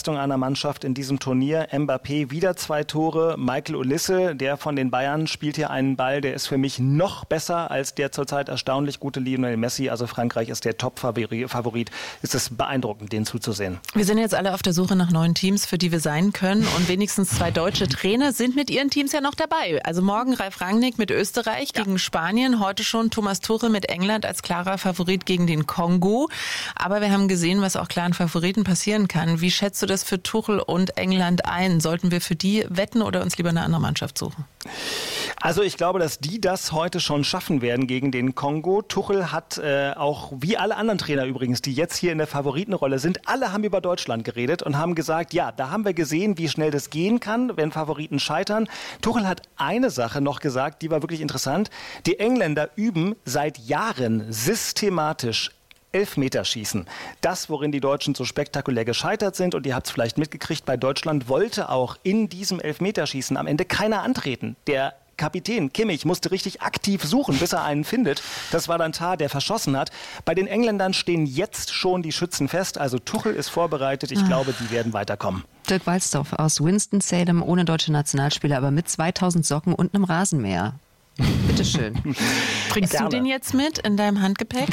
Leistung einer Mannschaft in diesem Turnier. Mbappé wieder 2 Tore. Michael Olise, der von den Bayern, spielt hier einen Ball, der ist für mich noch besser als der zurzeit erstaunlich gute Lionel Messi. Also Frankreich ist der Top-Favorit. Es ist beeindruckend, denen zuzusehen. Wir sind jetzt alle auf der Suche nach neuen Teams, für die wir sein können. Und wenigstens 2 deutsche Trainer sind mit ihren Teams ja noch dabei. Also morgen Ralf Rangnick mit Österreich gegen Spanien. Heute schon Thomas Tuchel mit England als klarer Favorit gegen den Kongo. Aber wir haben gesehen, was auch klaren Favoriten passieren kann. Wie schätzt du das für Tuchel und England ein? Sollten wir für die wetten oder uns lieber eine andere Mannschaft suchen? Also ich glaube, dass die das heute schon schaffen werden gegen den Kongo. Tuchel hat auch, wie alle anderen Trainer übrigens, die jetzt hier in der Favoritenrolle sind, alle haben über Deutschland geredet und haben gesagt, ja, da haben wir gesehen, wie schnell das gehen kann, wenn Favoriten scheitern. Tuchel hat eine Sache noch gesagt, die war wirklich interessant. Die Engländer üben seit Jahren systematisch Elfmeterschießen. Das, worin die Deutschen so spektakulär gescheitert sind, und ihr habt es vielleicht mitgekriegt, bei Deutschland wollte auch in diesem Elfmeterschießen am Ende keiner antreten. Der Kapitän Kimmich musste richtig aktiv suchen, bis er einen findet. Das war dann Tah, der verschossen hat. Bei den Engländern stehen jetzt schon die Schützen fest. Also Tuchel ist vorbereitet. Ich glaube, die werden weiterkommen. Dirk Walzdorf aus Winston-Salem, ohne deutsche Nationalspieler, aber mit 2000 Socken und einem Rasenmäher. Bitteschön. Bringst du den jetzt mit in deinem Handgepäck?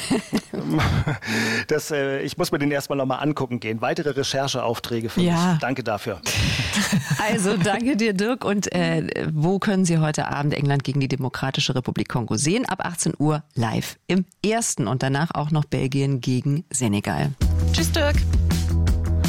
Ich muss mir den erstmal nochmal angucken gehen. Weitere Rechercheaufträge für mich. Danke dafür. Also danke dir, Dirk. Und wo können Sie heute Abend England gegen die Demokratische Republik Kongo sehen? Ab 18 Uhr live im Ersten und danach auch noch Belgien gegen Senegal. Tschüss, Dirk.